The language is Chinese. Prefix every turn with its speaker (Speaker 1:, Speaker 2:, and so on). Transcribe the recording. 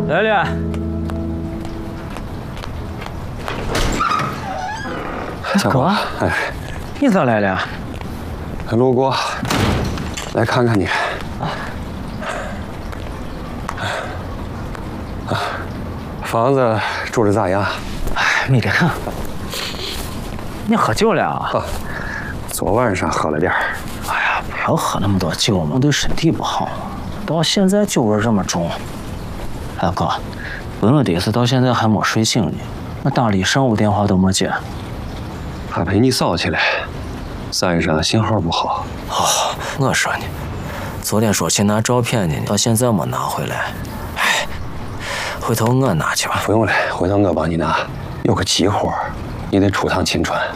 Speaker 1: 来来，哥，
Speaker 2: 哎，
Speaker 1: 你咋来了？
Speaker 2: 路过，来看看你。房子住的咋样？
Speaker 1: 哎，美得很。你喝酒了啊？
Speaker 2: 昨晚上喝了点儿。
Speaker 1: 哎呀，不要喝那么多酒嘛，对身体不好。到现在酒味这么重。哎哥，问我的意思到现在还没睡醒呢，我打了一上午电话都没接。
Speaker 2: 他陪你嫂去了，山上信号不好。
Speaker 1: 哦，我说呢，昨天说去拿照片呢，到现在没拿回来。哎，回头我拿去吧。
Speaker 2: 不用了，回头我帮你拿。有个急活，你得出趟秦川。